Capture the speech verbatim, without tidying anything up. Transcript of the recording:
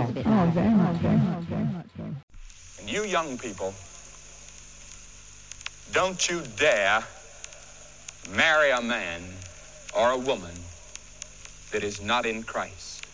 bit high. Oh, very much, very much, very much. And you young people, don't you dare marry a man or a woman that is not in Christ.